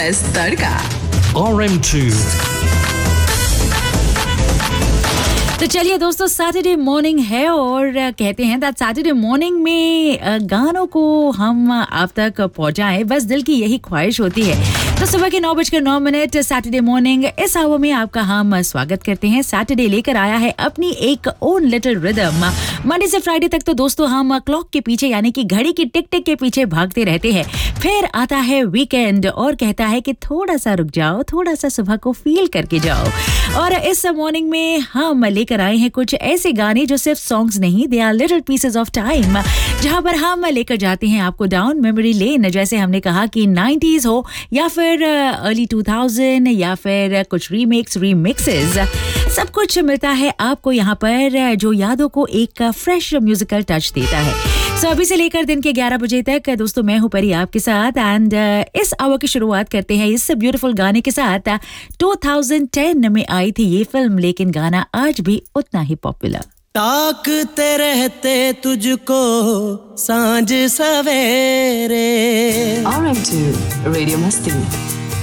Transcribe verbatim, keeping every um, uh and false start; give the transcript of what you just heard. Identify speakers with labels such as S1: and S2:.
S1: Plus तड़का
S2: R M two.
S3: तो चलिए दोस्तों, सैटरडे मॉर्निंग है और कहते हैं दैट सैटरडे मॉर्निंग में गानों को हम आप तक पहुंचाएं, बस दिल की यही ख्वाहिश होती है। तो सुबह के नौ बजकर नौ मिनट सैटरडे मॉर्निंग इस आवर में आपका हम स्वागत करते हैं। सैटरडे लेकर आया है अपनी एक ओन लिटिल रिदम। मंडे से फ्राइडे तक तो दोस्तों हम क्लॉक के पीछे यानी कि घड़ी की टिक टिक के पीछे भागते रहते हैं। फिर आता है वीकेंड और कहता है कि थोड़ा सा रुक जाओ, थोड़ा सा सुबह को फील करके जाओ। और इस मॉर्निंग में हम लेकर आए हैं कुछ ऐसे गाने जो सिर्फ सॉन्ग्स नहीं, they are little pieces of time, जहां पर हम लेकर जाते हैं आपको डाउन मेमोरी लेन। जैसे हमने कहा कि नाइंटीज़ हो या फिर अर्ली टू थाउज़ेंड या फिर कुछ रीमेक्स रीमिक्सेस, सब कुछ मिलता है आपको यहाँ पर जो यादों को एक फ्रेश म्यूजिकल टच देता है। सो अभी से लेकर दिन के ग्यारह बजे तक दोस्तों मैं हूँ परी आपके साथ एंड इस आवर की शुरुआत करते हैं इस ब्यूटीफुल गाने के साथ। दो हज़ार दस में आई थी ये फिल्म, लेकिन गाना आज भी उतना ही पॉपुलर।
S4: ताकते रहते तुझको सांझ सवेरे।
S1: R M two रेडियो मस्ती।